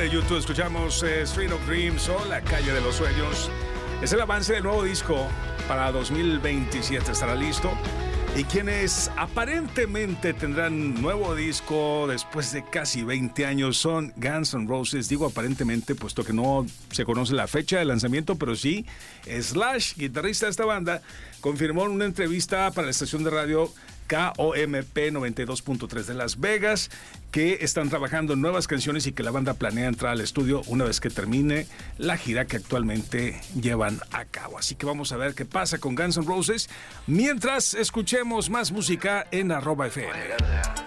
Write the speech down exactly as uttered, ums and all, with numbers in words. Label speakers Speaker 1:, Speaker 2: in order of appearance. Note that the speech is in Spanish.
Speaker 1: de YouTube escuchamos eh, Street of Dreams o La Calle de los Sueños. Es el avance del nuevo disco para dos mil veintisiete, estará listo. Y quienes aparentemente tendrán nuevo disco después de casi veinte años son Guns N' Roses. Digo aparentemente, puesto que no se conoce la fecha de lanzamiento, pero sí, Slash, guitarrista de esta banda, confirmó en una entrevista para la estación de radio K O M P noventa y dos punto tres de Las Vegas que están trabajando en nuevas canciones y que la banda planea entrar al estudio una vez que termine la gira que actualmente llevan a cabo. Así que vamos a ver qué pasa con Guns N' Roses mientras escuchemos más música en arroba F M.